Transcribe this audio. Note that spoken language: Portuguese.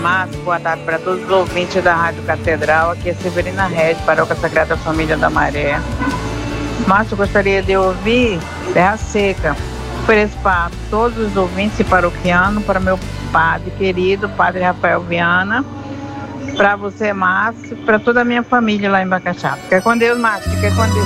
Márcio, boa tarde para todos os ouvintes da Rádio Catedral. Aqui é Severina Rede, Paróquia Sagrada Família da Maré. Márcio, gostaria de ouvir Terra Seca. Ofereço para todos os ouvintes e paroquianos, para meu padre querido, Padre Rafael Viana, para você, Márcio, para toda a minha família lá em Bacaxá. Fica com Deus, Márcio, fica com Deus.